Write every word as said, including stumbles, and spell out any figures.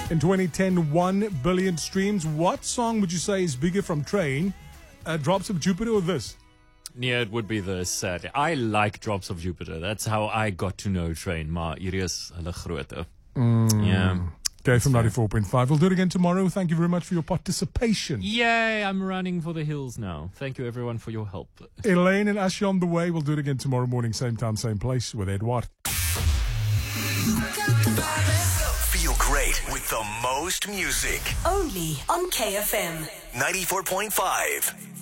In twenty ten, one billion streams. What song would you say is bigger from Train? Uh, Drops of Jupiter or this? Yeah, it would be this. Sad. I like Drops of Jupiter. That's how I got to know Train. Maar hier is hulle grootte. Mm. Yeah. Okay, from ninety-four point five. We'll do it again tomorrow. Thank you very much for your participation. Yay, I'm running for the hills now. Thank you, everyone, for your help. Elaine and Ashley on the way. We'll do it again tomorrow morning, same time, same place with Edward. Feel great with the most music. Only on K F M ninety-four point five.